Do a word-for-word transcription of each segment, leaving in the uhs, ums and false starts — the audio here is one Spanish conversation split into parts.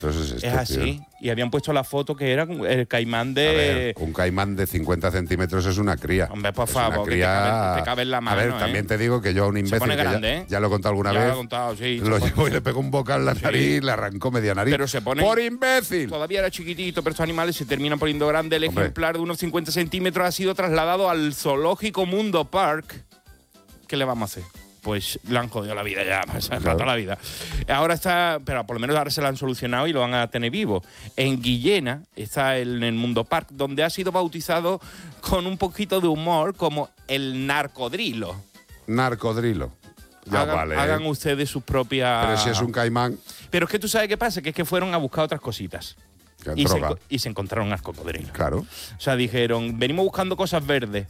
Entonces es, esto, es así. tío. Y habían puesto la foto que era el caimán de... A ver, un caimán de cincuenta centímetros es una cría. Hombre, por es favor, cría... que te cabe, te cabe en la mano. A ver, ¿eh? también te digo que yo a un imbécil, se pone grande, que ya, ¿eh? ya lo he contado alguna ya vez, lo he contado, sí, lo se llevo pone... y le pego un boca en la sí. nariz y le arrancó media nariz. Pero se pone... ¡Por imbécil! Todavía era chiquitito, pero estos animales se terminan poniendo grandes. El Hombre. ejemplar de unos cincuenta centímetros ha sido trasladado al zoológico Mundo Park. ¿Qué le vamos a hacer? Pues le han jodido la vida ya, pues, Claro. toda la vida. Ahora está, pero por lo menos ahora se lo han solucionado y lo van a tener vivo. En Guillena está el, en el Mundo Park, donde ha sido bautizado con un poquito de humor como el narcodrilo. Narcodrilo. Ya hagan, vale. hagan ¿eh? ustedes sus propias... Pero si es un caimán, Pero es que tú sabes qué pasa, que es que fueron a buscar otras cositas. que Y se, droga. enco- y se encontraron al cocodrilo. Claro. O sea, dijeron, venimos buscando cosas verdes.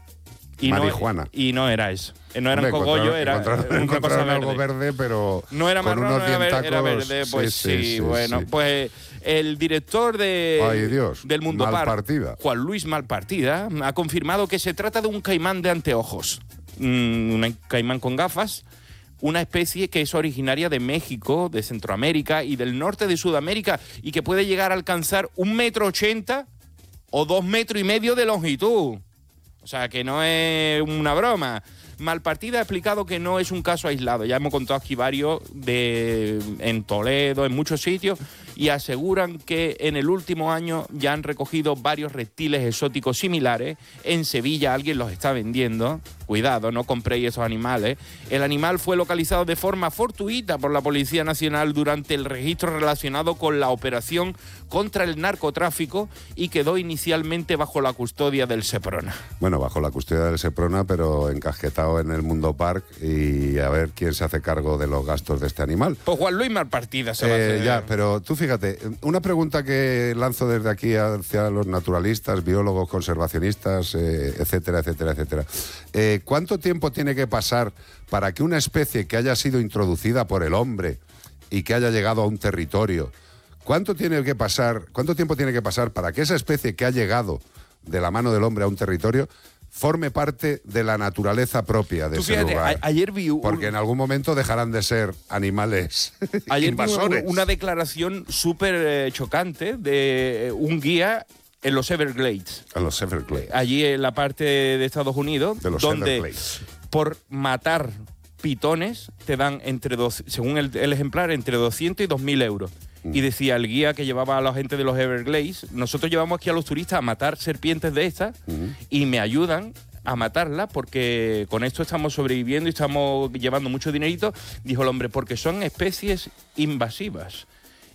Y Marihuana. No, y no era eso. No eran Hombre, cogollos, encontraron- era encontraron, una cosa encontraron verde. algo verde, pero No era con marrón, unos no era, ver- dientacos. era verde. Pues sí, bueno. sí. Pues el director de, Ay, Dios, del Mundo Park, Malpartida. Juan Luis Malpartida, ha confirmado que se trata de un caimán de anteojos. Mm, un caimán con gafas. Una especie que es originaria de México, de Centroamérica y del norte de Sudamérica y que puede llegar a alcanzar un metro ochenta o dos metros y medio de longitud. O sea, que no es una broma. Malpartida ha explicado que no es un caso aislado. Ya hemos contado aquí varios de, en Toledo, en muchos sitios, y aseguran que en el último año ya han recogido varios reptiles exóticos similares. En Sevilla alguien los está vendiendo. Cuidado, no compréis esos animales. El animal fue localizado de forma fortuita por la Policía Nacional durante el registro relacionado con la operación contra el narcotráfico y quedó inicialmente bajo la custodia del Seprona. Bueno, bajo la custodia del Seprona, pero encasquetado en el Mundo Park y a ver quién se hace cargo de los gastos de este animal. Pues Juan Luis Malpartida se va a Eh, hacer. ya, pero tú fíjate, una pregunta que lanzo desde aquí hacia los naturalistas, biólogos, conservacionistas, eh, etcétera, etcétera, etcétera. Eh, ¿Cuánto tiempo tiene que pasar para que una especie que haya sido introducida por el hombre y que haya llegado a un territorio, cuánto tiene que pasar, cuánto tiempo tiene que pasar para que esa especie que ha llegado de la mano del hombre a un territorio forme parte de la naturaleza propia de Tú ese fíjate, lugar? a- ayer vi un- Porque en algún momento dejarán de ser animales Ayer vi invasores. una, una declaración súper eh, chocante de eh, un guía en los Everglades, A los Everglades. allí en la parte de Estados Unidos, De los donde Everglades. por matar pitones te dan, entre dos, según el, el ejemplar, entre doscientos y dos mil euros. Y decía el guía que llevaba a la gente de los Everglades, nosotros llevamos aquí a los turistas a matar serpientes de estas y me ayudan a matarlas porque con esto estamos sobreviviendo y estamos llevando mucho dinerito. Dijo el hombre, porque son especies invasivas.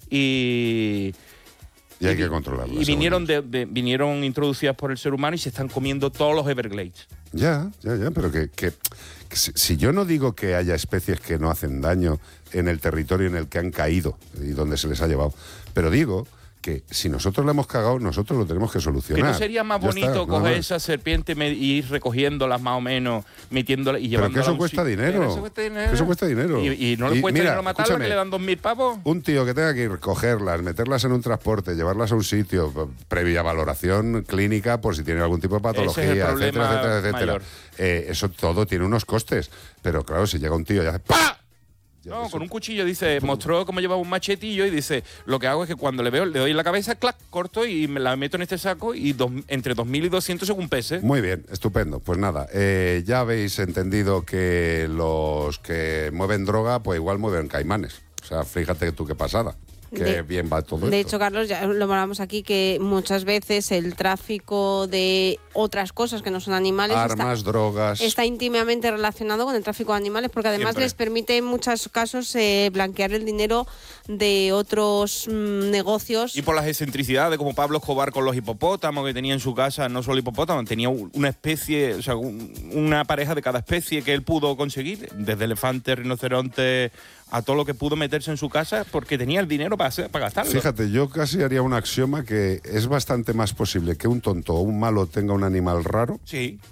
Y... Y hay y- que controlarlas. Y vinieron, según de, de- vinieron introducidas por el ser humano y se están comiendo todos los Everglades. Ya, ya, ya, pero que, que- que si, si yo no digo que haya especies que no hacen daño en el territorio en el que han caído y donde se les ha llevado, pero digo que si nosotros la hemos cagado, nosotros lo tenemos que ¿Que solucionar. no sería más Ya bonito está, nada coger más. esa serpiente me- y ir recogiéndolas más o menos, metiéndolas y Pero que llevándolas eso a un cuesta sitio? dinero. Pero eso cuesta dinero. Que eso cuesta dinero. Y, y no le Y cuesta mira, dinero matarlas, escúchame, que le dan dos mil pavos. Un tío que tenga que ir, cogerlas, meterlas en un transporte, llevarlas a un sitio, previa valoración clínica por si tiene algún tipo de patología, Ese es el problema etcétera, etcétera, etcétera. mayor. Eh, eso todo tiene unos costes. Pero claro, si llega un tío y hace ¡pa! Ya No, eso- con un cuchillo, dice, mostró cómo llevaba un machetillo y dice, lo que hago es que cuando le veo, le doy en la cabeza, clac, corto y me la meto en este saco y dos- entre dos mil y doscientos según pese. Muy bien, estupendo. Pues nada, eh, ya habéis entendido que los que mueven droga, pues igual mueven caimanes. O sea, fíjate tú qué pasada. Qué De- bien va todo De esto. hecho, Carlos, ya lo hablamos aquí, que muchas veces el tráfico de otras cosas que no son animales Armas, está, drogas. está íntimamente relacionado con el tráfico de animales, porque además Siempre. les permite en muchos casos eh, blanquear el dinero de otros mm, negocios. Y por las excentricidades, como Pablo Escobar con los hipopótamos, que tenía en su casa no solo hipopótamos, tenía un- una especie, o sea, un- una pareja de cada especie que él pudo conseguir, desde elefante, rinoceronte, a todo lo que pudo meterse en su casa, porque tenía el dinero para, hacer- para gastarlo. Fíjate, yo casi haría un axioma que es bastante más posible que un tonto o un malo tenga un animal raro Sí.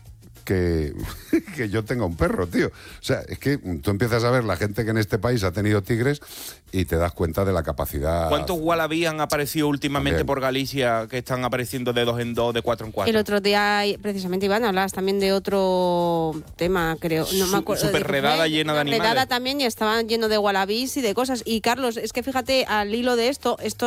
que, que yo tenga un perro, tío. O sea, es que tú empiezas a ver la gente que en este país ha tenido tigres y te das cuenta de la capacidad. ¿Cuántos wallabies han aparecido últimamente También. por Galicia que están apareciendo de dos en dos, de cuatro en cuatro? El otro día, precisamente, Iván, hablabas también de otro tema, creo. No Su- me acuerdo. super redada Fue llena de una animales. redada también y estaban lleno de wallabies y de cosas. Y Carlos, es que fíjate, al hilo de esto, esto